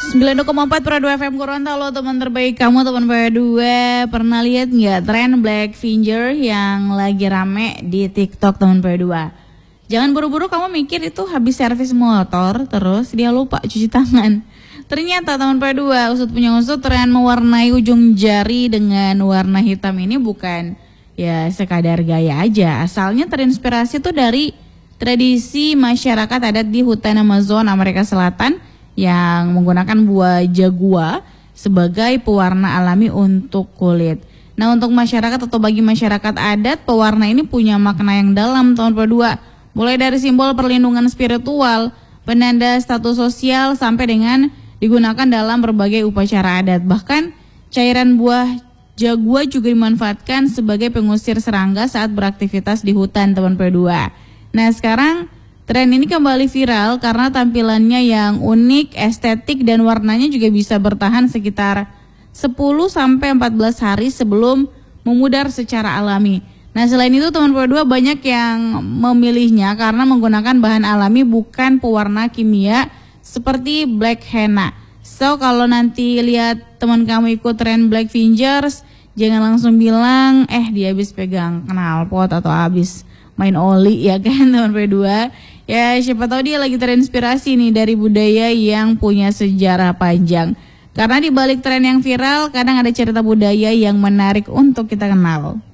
90,4 Pro 2 FM Gorontalo, teman terbaik kamu, teman P2. Pernah lihat nggak tren Black Finger yang lagi rame di TikTok, teman P2? Jangan buru-buru kamu mikir itu habis servis motor terus dia lupa cuci tangan. Ternyata teman P2, usut punya usut, tren mewarnai ujung jari dengan warna hitam ini bukan ya sekadar gaya aja. Asalnya terinspirasi tuh dari tradisi masyarakat adat di hutan Amazon Amerika Selatan yang menggunakan buah jagua sebagai pewarna alami untuk kulit. Nah, untuk masyarakat atau bagi masyarakat adat, pewarna ini punya makna yang dalam, tahun kedua. Mulai dari simbol perlindungan spiritual, penanda status sosial, sampai dengan digunakan dalam berbagai upacara adat. Bahkan cairan buah jagua juga dimanfaatkan sebagai pengusir serangga saat beraktivitas di hutan, teman P2. Nah, sekarang tren ini kembali viral karena tampilannya yang unik, estetik, dan warnanya juga bisa bertahan sekitar 10-14 hari sebelum memudar secara alami. Nah, selain itu teman P2 banyak yang memilihnya karena menggunakan bahan alami bukan pewarna kimia seperti black henna. So, kalau nanti lihat teman kamu ikut tren Black Fingers, jangan langsung bilang, dia habis pegang knalpot atau habis main oli, ya kan teman P2. Ya, siapa tahu dia lagi terinspirasi nih dari budaya yang punya sejarah panjang. Karena di balik tren yang viral kadang ada cerita budaya yang menarik untuk kita kenal.